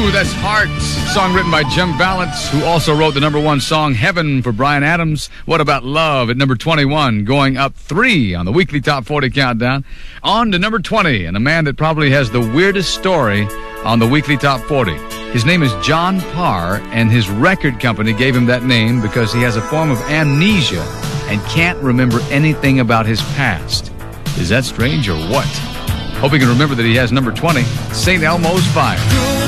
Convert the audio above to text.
That's Heart, song written by Jim Balance, who also wrote the number 1 song, Heaven, for Bryan Adams. What About Love at number 21, going up 3 on the weekly Top 40 countdown. On to number 20, and a man that probably has the weirdest story on the weekly Top 40. His name is John Parr, and his record company gave him that name because he has a form of amnesia and can't remember anything about his past. Is that strange or what? Hope you can remember that he has number 20, St. Elmo's Fire.